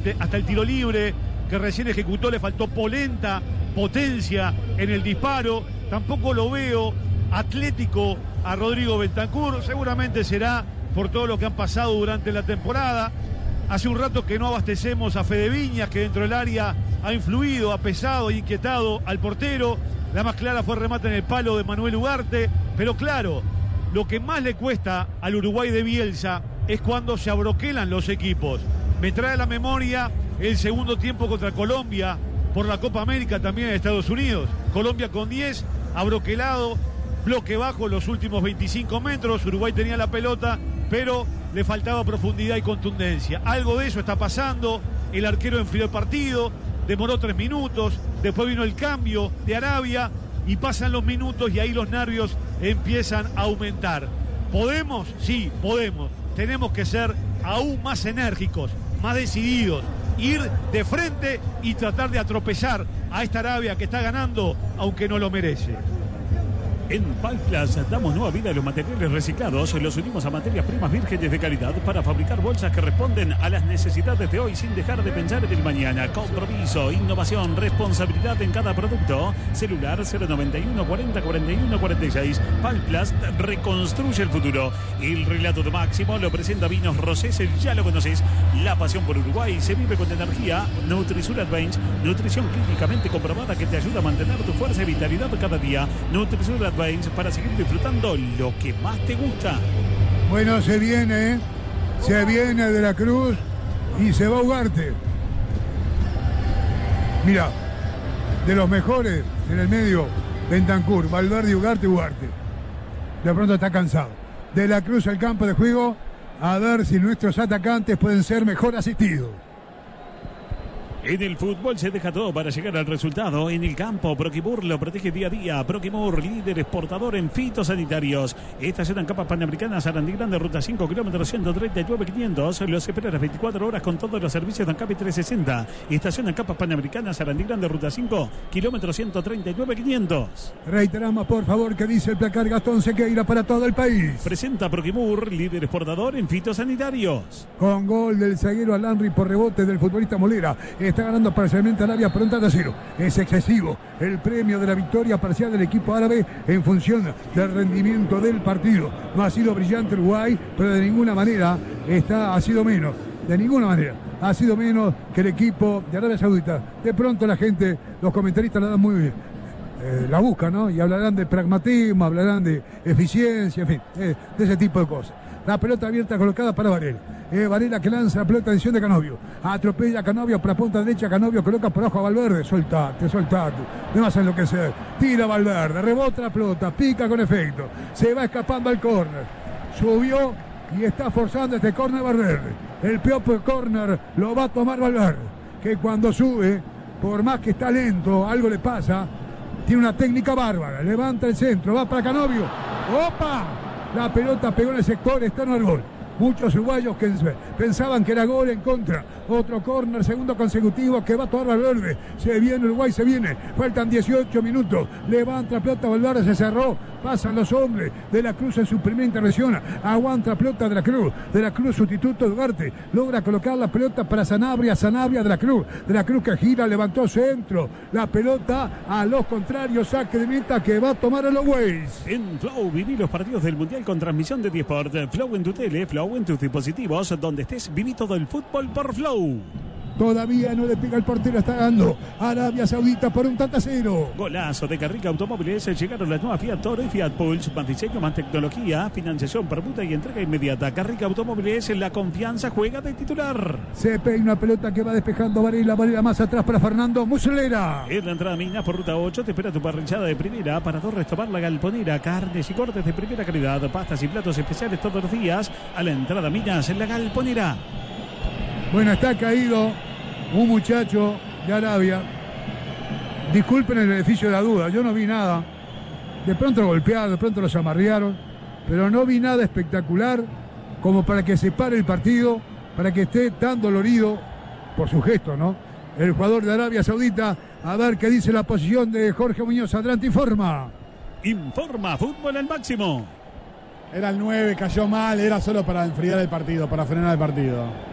impresionante. Hasta el tiro libre que recién ejecutó le faltó polenta, potencia en el disparo. Tampoco lo veo atlético a Rodrigo Bentancur. Seguramente será por todo lo que han pasado durante la temporada. Hace un rato que no abastecemos a Fede Viñas, que dentro del área ha influido, ha pesado e inquietado al portero. La más clara fue el remate en el palo de Manuel Ugarte. Pero claro, lo que más le cuesta al Uruguay de Bielsa es cuando se abroquelan los equipos. Me trae a la memoria el segundo tiempo contra Colombia por la Copa América también en Estados Unidos. Colombia con 10, abroquelado, bloque bajo los últimos 25 metros. Uruguay tenía la pelota, pero le faltaba profundidad y contundencia. Algo de eso está pasando. El arquero enfrió el partido, demoró 3 minutos, después vino el cambio de Arabia y pasan los minutos y ahí los nervios empiezan a aumentar. ¿Podemos? Sí, podemos. Tenemos que ser aún más enérgicos, más decididos, ir de frente y tratar de atropellar a esta Arabia que está ganando, aunque no lo merece. En Palplas damos nueva vida a los materiales reciclados. Los unimos a materias primas vírgenes de calidad para fabricar bolsas que responden a las necesidades de hoy sin dejar de pensar en el mañana. Compromiso, innovación, responsabilidad en cada producto. Celular 091 40 41 46. Palplas reconstruye el futuro. El relato de Máximo lo presenta Vinos Rosés, ya lo conoces. La pasión por Uruguay se vive con energía. Nutrisur Advantage, nutrición clínicamente comprobada que te ayuda a mantener tu fuerza y vitalidad cada día. Nutrisur Advantage para seguir disfrutando lo que más te gusta. Bueno, se viene De la Cruz y se va a Ugarte. Mira, de los mejores en el medio, Bentancur, Valverde, Ugarte. De pronto está cansado. De la Cruz al campo de juego, a ver si nuestros atacantes pueden ser mejor asistidos. En el fútbol se deja todo para llegar al resultado. En el campo, Proquimur lo protege día a día. Proquimur, líder exportador en fitosanitarios. Estación en Capas Panamericanas, Sarandí Grande, Ruta 5, kilómetro 139.500. Los espera a las 24 horas con todos los servicios de Ancapi 360. Estación en Capas Panamericanas, Sarandí Grande, Ruta 5, kilómetro 139.500. Reiteramos, por favor, que dice el placar Gastón Sequeira para todo el país. Presenta Proquimur, líder exportador en fitosanitarios. Con gol del zaguero Alanri por rebote del futbolista Molera. Está ganando parcialmente Arabia por 1-0. Es excesivo el premio de la victoria parcial del equipo árabe en función del rendimiento del partido. No ha sido brillante Uruguay, pero de ninguna manera ha sido menos. De ninguna manera ha sido menos que el equipo de Arabia Saudita. De pronto la gente, los comentaristas la dan muy bien. La buscan, ¿no? Y hablarán de pragmatismo, hablarán de eficiencia, en fin, de ese tipo de cosas. La pelota abierta colocada para Varela. Varela que lanza la pelota en dirección de Canovio. Atropella a Canovio para punta derecha. Canovio coloca por abajo a Valverde. Soltate. No vas a enloquecer. Tira Valverde. Rebota la pelota. Pica con efecto. Se va escapando al córner. Subió y está forzando este córner Valverde. El peor córner lo va a tomar Valverde. Que cuando sube, por más que está lento, algo le pasa. Tiene una técnica bárbara. Levanta el centro. Va para Canovio. ¡Opa! La pelota pegó en el sector externo al gol. Muchos uruguayos que pensaban que era gol en contra. Otro córner, segundo consecutivo que va a tomar Valverde. Se viene Uruguay, se viene. Faltan 18 minutos. Levanta la pelota, Valverde se cerró. Pasan los hombres. De la Cruz en su primera intervención. Aguanta la pelota de la Cruz. De la Cruz, sustituto de Ugarte. Logra colocar la pelota para Sanabria. Sanabria de la Cruz. De la Cruz que gira, levantó centro. La pelota a los contrarios. Saque de meta que va a tomar el Uruguay. En Flow viví los partidos del Mundial con transmisión de Disport. Flow en tu tele, Flow en tus dispositivos. Donde estés, viví todo el fútbol por Flow. Todavía no le pega el portero, está ganando Arabia Saudita por 1-0. Golazo de Carrica Automóviles. Llegaron las nuevas Fiat Toro y Fiat Pulse. Más diseño, más tecnología, financiación, permuta y entrega inmediata. Carrica Automóviles, la confianza juega de titular. Se pega una pelota que va despejando Varela más atrás para Fernando Muslera. En la entrada Minas por ruta 8 te espera tu parrillada de primera. Para dos restaurar La Galponera, carnes y cortes de primera calidad, pastas y platos especiales todos los días. A la entrada Minas en La Galponera. Bueno, está caído un muchacho de Arabia. Disculpen el beneficio de la duda, yo no vi nada. De pronto lo golpearon, de pronto lo amarrearon, pero no vi nada espectacular como para que se pare el partido, para que esté tan dolorido por su gesto, ¿no? El jugador de Arabia Saudita. A ver qué dice la posición de Jorge Muñoz. Adelante, informa. Informa Fútbol al Máximo. Era el 9, cayó mal, era solo para enfriar el partido, para frenar el partido.